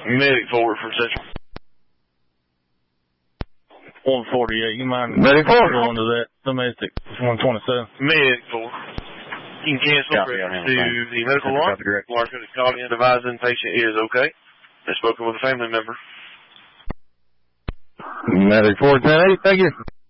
Medic forward from Central. 148, you mind Medic forward. going to that domestic? It's 127. Medic forward. You can cancel reference to the medical alarm. Alarm's going to call in advising patient is okay. I've spoken with a family member. Medic 410, thank you.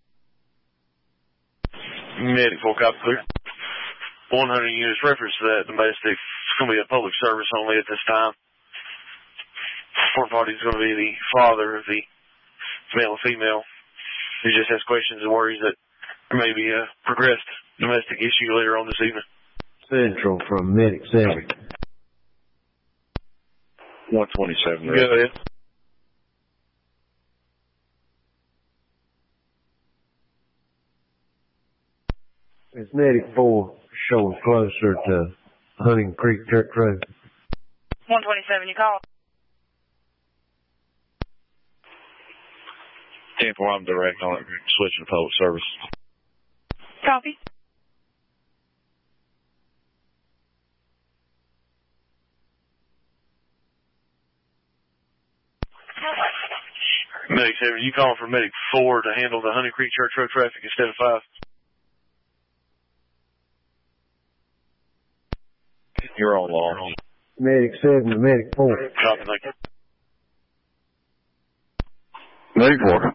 Medic 4, copy clear. 100 units reference to that domestic. It's going to be a public service only at this time. Fourth party is going to be the father of the male and female. He just has questions and worries that there may be a progressed domestic issue later on this evening. Central from Medic 7. 127. Go ahead. It's Medic 4 showing closer to Hunting Creek Church Road. 127, you call. 10-4, I'm direct on it. Switching to public service. Copy. Medic 7, you calling for Medic 4 to handle the Hunting Creek Church Road traffic instead of 5? You're on law. Medic 7 to Medic 4. Copy, thank you. Medic 4.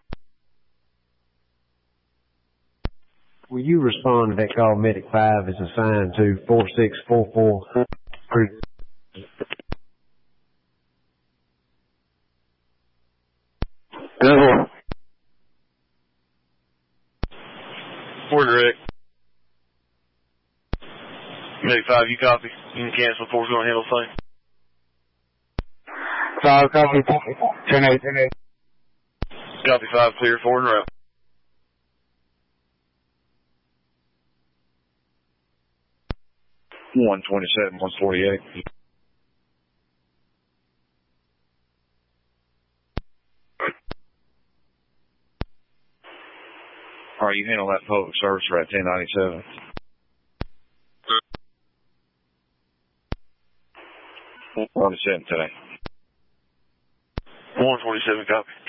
Will you respond to that call? Medic 5 is assigned to 4644 Creek. We're direct. Medic 5, you copy. You can cancel. 4's going to handle the same. 5, copy. 10-8. Copy 5, clear. 4 en route. One 27, 148. All right, you handle that public service for at 1097. On the 7 today. 127, copy.